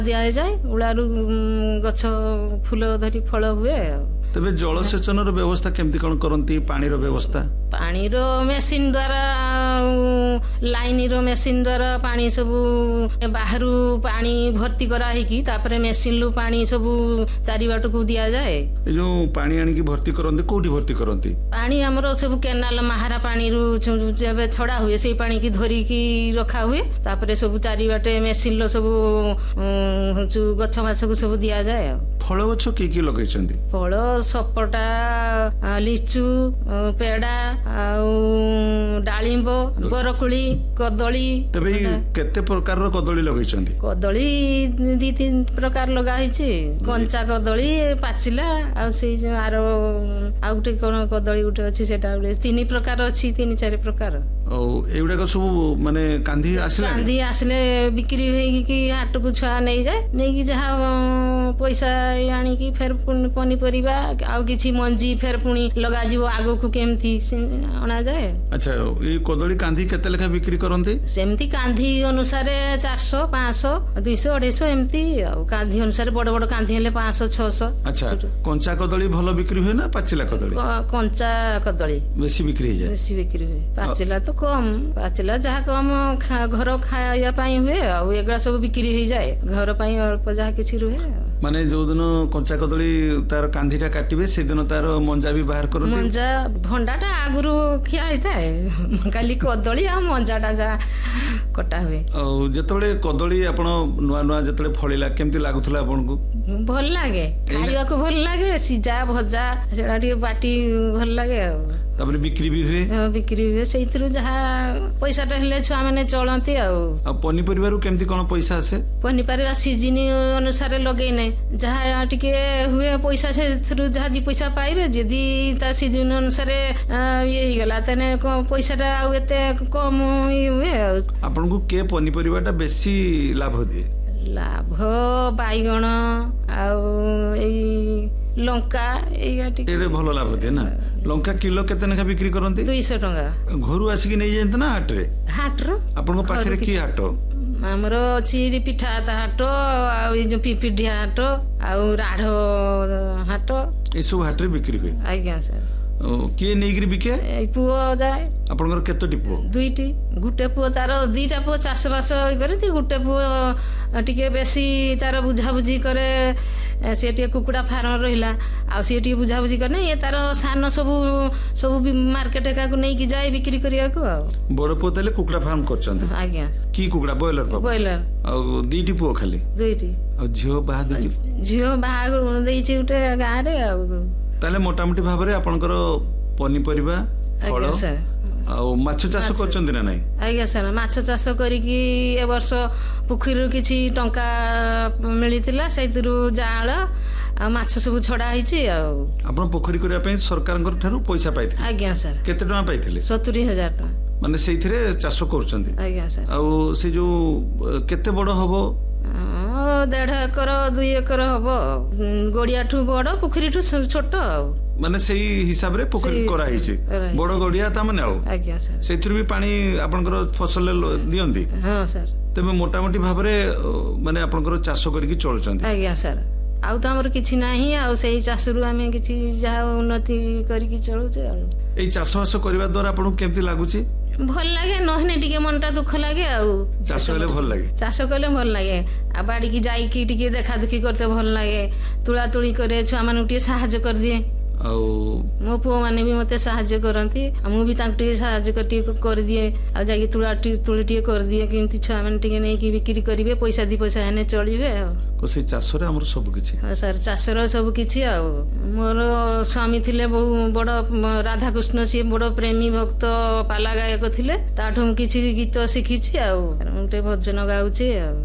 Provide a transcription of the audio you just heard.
दिया जाए उड़ारू गछ फूल धरी फल हुए। तेबे जलसेचन व्यवस्था केमती कौन करती पानी व्यवस्था? पानी मेसीन द्वारा लाइन मेसीन द्वारा पानी सब बाहर पानी भर्ती कराई तापर मेसीन लु पानी सब चारिबाट को दिया जाए। जो पानी आनी भर्ती करते कोठी भर्ती करती? पानी हमरो सब केनाल महारा पानी जब छड़ा हुए से पानी की धरिकी रखा हुए तापर सब चारिबाटे मेसीन लो सब गछ माछ को सब दिया जाए। फल गछ की लगे? फल सपटा लिचु पेड़ा डालिंब बरकुली कदली। तबे केते प्रकार कदली लगे? कदली 2-3 प्रकार लगाई कंचा कदली पाचिला आर गोटे कौन कदली गोटे अच्छी 3 प्रकार अच्छी 3-4 प्रकार। एगुड़ा सब माने कांधी आसले बिक्री होगी हाट को छुआ नहीं जाए नहीं जहाँ पैसा आनिकी फेर पनीपरिया आउ किछि मंजी फेर पुणी लगा जीवो आगो को केमती अना जाए। अच्छा ये कदली कांधी केते लेखा बिक्री करंती? सेमती कांधी अनुसार 400 500 200 250 एमती कांधी अनुसार बड़ बड़ कांधी हेले 500 600। अच्छा कंचा कदली भलो बिक्री हुए ना पाचिला कदली? कंचा कदली बेसी बिक्री हो जाए। बेसी बिक्री हुए पाचिला तो कम पाचिला जहाँ कम घर खाया पाई हुए एगुड़ा सब बिक्री हो जाए घर पाई अल्प जहाँ किछि रुहे। माने जो दिन कंचा कदली तार कांधीटा काटिबे से दिन तार मंजा भी बाहर करते? मंजा भंडाटा आगुरु खिया होता खाली कदली आ मंजाटा जा कटा हुए। जेतबेले कदली आपण नुआ नुआ जेतबेले फळिला केमती लागुथला आपनको? भल लागे खाइबा को भल लागे सिजा भजा सेडा टी बाटी भल लागे। तापर बिक्री भी हुए? बिक्री हुए सेइथरु जहा पैसाटा हेले छुआ माने चलंती आ पनीपरिबारु केमती कोन पैसा आसे? पनीपरिबा सीजन अनुसार लगेने जहा टिके हुए पैसा से जहा 2 पैसा पाइबे जदी ता सीजन अनुसार ये गला तने पैसाटा आ एते कम हुए। आपनको के पनीपरिबाटा बेसी लाभ दिए? लाभ बाइगण लंका ये भल लाभ दिए ना? लंका किलो केते नेखा बिक्री करंती? 200 टंका। घरु आसिक नहीं जाते ना हाट रे? हाट रो आपनको पाखरे की हाट? हमरो अछि पिठा हाट आ पिपिढिया हाट आ राढ़ हाट ए सब हाट रे बिक्री हुए? आज्ञा सर। किए नेगिरी बिके? पुओ जाए। आपनकर केतोटी पुओ? 2टी। गुटे पुओ तार 2टा पुओ चाष बास करती गुटे पुओ टिके बेसी तार बुझा बुझी करे सी टे कुकुड़ा फार्म रहिला आ सी टे बुझा बुझी करने ये तार सान सब सब मार्केट एका को नहीं कि जाए बिक्री करिया को। बड़ पुओ तले कुकुड़ा फार्म करछन? आज्ञा। की कुकुड़ा बॉयलर? बॉयलर। आ 2टी पुओ खाली? 2टी। आ झियो बाहा देछि? झियो बाहा देछि उटे गां रे आ ताले मोटामोटी भाव में आपनकर पनीपरिबा फल आ माछ चाष करछन्ती ना नाही? आज्ञा सर माछ चाष करिकी ए वर्ष पोखरी किछि टंका मिलितिला सेतिरु जाळ आ माछ सब छडा हिची आ आपन पोखरी करिया पे सरकारंकर थारु पैसा पाइथिले? आज्ञा सर। केते टका पाइथिले? 70,000 टका। माने सेइथिरे चाष करछन्ती? आज्ञा सर। आ से जो केते बड़ हबो? 1.5 एकर 2 एकर हबो गड़िया ठू बड़ पोखरी ठू छोट माने सही हिसाब रे पोखरी करा हिची बड़ गड़िया ता माने आउ? आज्ञा सर। सेथिरु भी पानी आपनकर फसल दियंती? हां सर। तबे मोटामोटी भाव रे माने आपनकर चाष करिकी चलछन्ती? आज्ञा सर। आउ तो हमर किछि नाही आउ सेही चाषरु आमे किछि जहा उन्नति करिकी चलुचे। ए चाषबास करबा द्वारा आपन केमती लागुची? भल लागे नहने टिके मनटा दुख लागे आउ चाष कले भल लागे? चाष कले भल लागे आ बाड़ी की जाई की टिके देखा दुखी करते भल लागे तुला तुली करे छुआ मानु टिके सहाय्य कर दिए मो पुओ माने भी मते सहाय्य करंती मु भी तांक टिके सहाय्य कर दिए आ जाई तुला तुली टिके कर दिए किंती छुआ माने टिके नै की बिक्री करिवे पैसा 2 पैसा हेने चलिवे को से चाष रे हमर सब किछि? हां सर चाष रे सब किछि आ मोर स्वामी थिले बहु बड़ राधा कृष्ण सी बड़ प्रेमी भक्त पाला गायक थिले ताठू किछि गीत शिखिछि आ गोटे भजन गाउछि आ